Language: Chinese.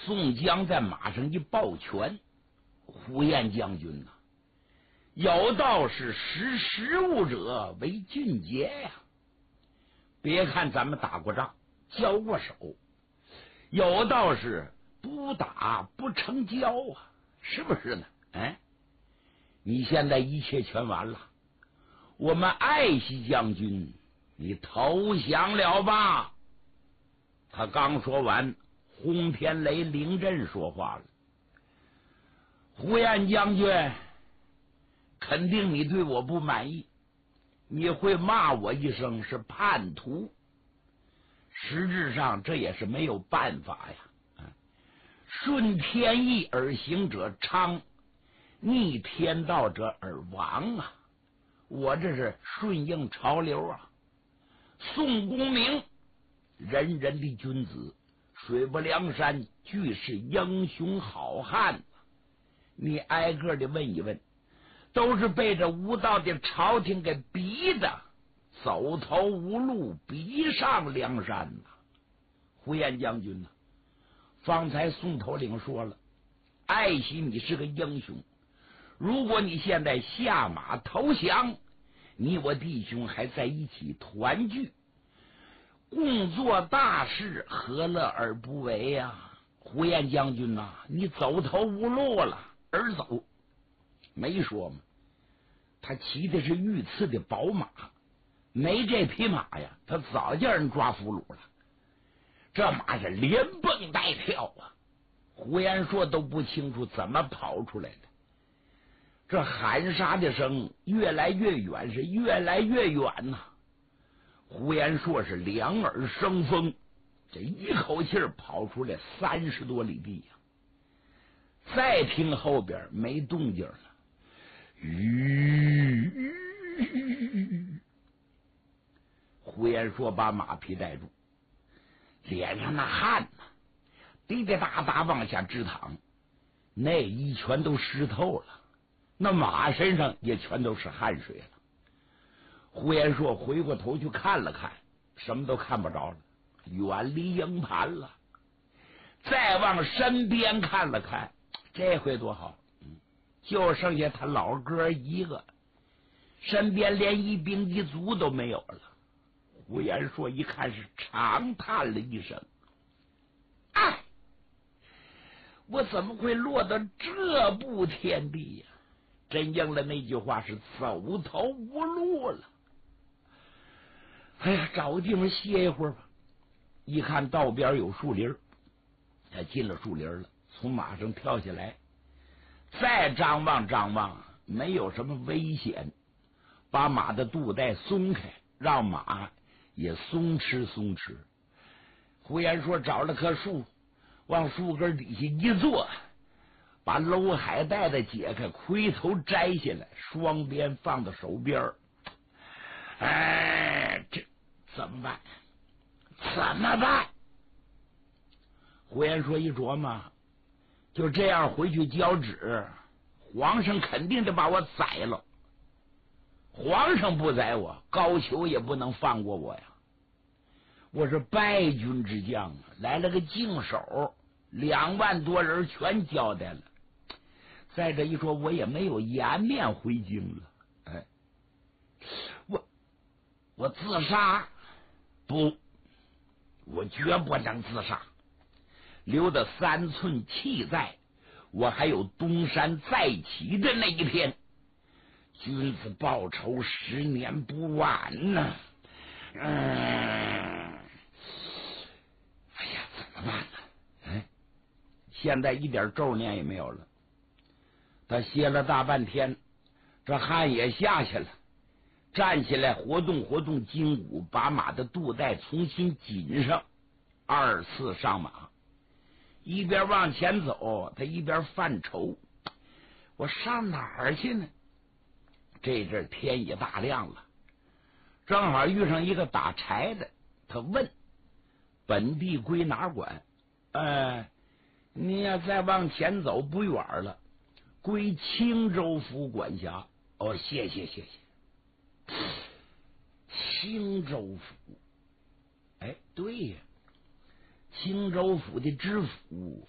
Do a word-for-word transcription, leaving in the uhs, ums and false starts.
宋江在马上一抱拳：“呼延将军呐、啊，有道是识时务者为俊杰呀。别看咱们打过仗，交过手，有道是不打不成交啊，是不是呢？哎，你现在一切全完了，我们爱惜将军，你投降了吧？”他刚说完，轰天雷凌震说话了：“呼延将军，肯定你对我不满意，你会骂我一声是叛徒。实质上这也是没有办法呀。顺天意而行者昌，逆天道者而亡啊！我这是顺应潮流啊。宋公明，人人的君子，水泊梁山俱是英雄好汉。你挨个的问一问，都是被这无道的朝廷给逼的，走投无路，逼上梁山呐。呼延将军呐，方才宋头领说了，爱惜你是个英雄，如果你现在下马投降，你我弟兄还在一起团聚，共做大事，何乐而不为呀、啊？呼延将军呐、啊，你走投无路了，而走没说吗？他骑的是御赐的宝马，没这匹马呀，他早叫人抓俘虏了。这马是连蹦带跳啊，呼延灼都不清楚怎么跑出来的。这喊杀的声越来越远，是越来越远呐、啊。呼延灼是两耳生风，这一口气跑出来三十多里地呀、啊。再听后边没动静了，吁，呼延灼把马匹带住，脸上那汗呢、啊，滴滴答答往下直淌，内衣全都湿透了，那马身上也全都是汗水了。呼延灼回过头去看了看，什么都看不着了，远离营盘了。再往身边看了看，这回多好，就剩下他老哥一个，身边连一兵一卒都没有了。呼延灼一看是长叹了一声：“哎，我怎么会落到这步田地呀、啊？真应了那句话，是走投无路了。哎呀，找个地方歇一会儿吧。”一看道边有树林，他进了树林了，从马上跳下来，再张望张望，没有什么危险，把马的肚带松开，让马也松弛松弛。呼延灼找了棵树，往树根底下一坐，把搂海带子解开，盔头摘下来，双边放到手边。哎，这怎么办？怎么办？呼延灼一琢磨，就这样回去交旨，皇上肯定得把我宰了。皇上不宰我，高俅也不能放过我呀。我是败军之将，来了个净手，两万多人全交代了。再这一说，我也没有颜面回京了。哎，我我自杀？不，我绝不能自杀。留的三寸气在，我还有东山再起的那一天。君子报仇，十年不晚呢、啊。嗯，哎呀，怎么办呢？哎，现在一点咒念也没有了。他歇了大半天，这汗也下去了，站起来活动活动筋骨，把马的肚带重新紧上，二次上马。一边往前走，他一边犯愁，我上哪儿去呢？这阵天也大亮了，正好遇上一个打柴的，他问本地归哪管？呃，你要再往前走不远了，归青州府管辖。哦，谢谢谢谢。青州府，哎，对呀，青州府的知府